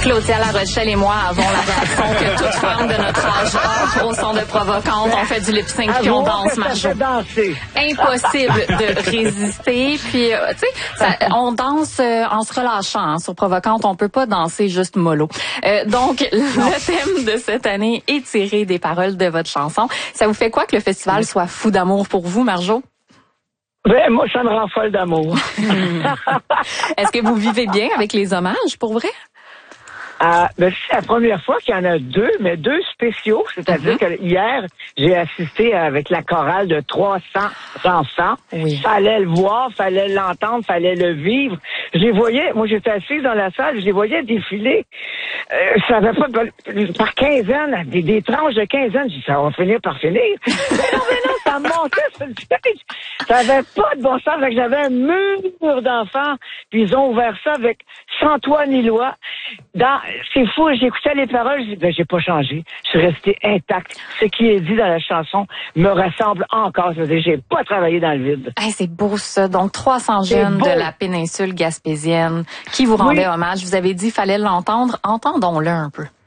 Claudia La Rochelle et moi avons la réaction que toute femme de notre âge a au son de Provocante. On fait du lip-sync puis on danse, Marjo. Impossible de résister. Puis, tu sais, on danse en se relâchant. Hein, sur Provocante, on peut pas danser juste mollo. Donc, le thème de cette année est tiré des paroles de votre chanson. Ça vous fait quoi que le festival soit fou d'amour pour vous, Marjo? Ben, moi, ça me rend folle d'amour. Est-ce que vous vivez bien avec les hommages, pour vrai? Ben, c'est la première fois qu'il y en a deux, mais deux spéciaux. C'est-à-dire que hier, j'ai assisté avec la chorale de 300 enfants. Oui. Fallait le voir, fallait l'entendre, fallait le vivre. Je les voyais, moi j'étais assise dans la salle, je les voyais défiler. Ça avait pas par quinzaine, des tranches de quinzaine. Je dis, ça va finir par finir. mais non, ça montait sur le stage. Ça avait pas de bon sens. Fait que j'avais un mur d'enfants, puis ils ont ouvert ça avec sans toi ni loi. C'est fou, j'écoutais les paroles, je dis, ben, j'ai pas changé. Je suis restée intacte. Ce qui est dit dans la chanson me ressemble encore. C'est-à-dire, j'ai pas travaillé dans le vide. Hey, c'est beau, ça. Donc, 300 jeunes de la péninsule gaspésienne qui vous rendaient hommage. Vous avez dit, fallait l'entendre. Entendons-le un peu.